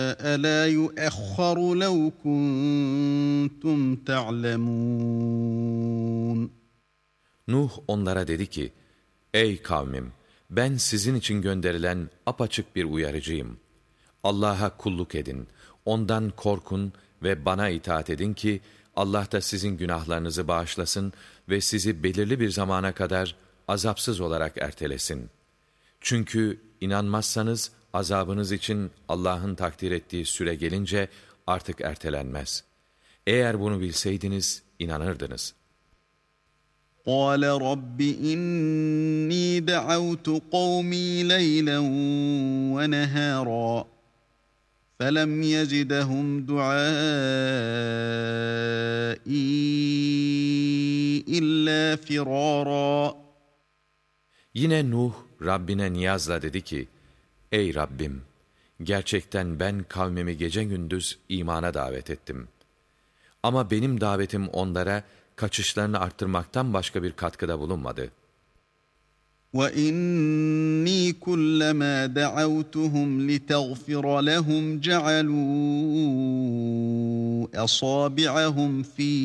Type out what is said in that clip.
أَلَا يُؤَخَّرُ لَوْ كُنْتُمْ تَعْلَمُونَ. Nuh onlara dedi ki, ey kavmim, ben sizin için gönderilen apaçık bir uyarıcıyım. Allah'a kulluk edin, ondan korkun ve bana itaat edin ki, Allah da sizin günahlarınızı bağışlasın ve sizi belirli bir zamana kadar azapsız olarak ertelesin. Çünkü inanmazsanız azabınız için Allah'ın takdir ettiği süre gelince artık ertelenmez. Eğer bunu bilseydiniz inanırdınız. قَالَ رَبِّ إِنِّي دَعَوْتُ قَوْمِي لَيْلًا وَنَهَارًا فَلَمْ يَزِدْهُمْ دُعَائِي إِلَّا فِرَارًا. Yine Nuh Rabbine niyazla dedi ki, ey Rabbim, gerçekten ben kavmimi gece gündüz imana davet ettim. Ama benim davetim onlara kaçışlarını arttırmaktan başka bir katkıda bulunmadı. وَإِنِّي كُلَّمَا دَعَوْتُهُمْ لِتَغْفِرَ لَهُمْ جَعَلُوا أَصَابِعَهُمْ فِي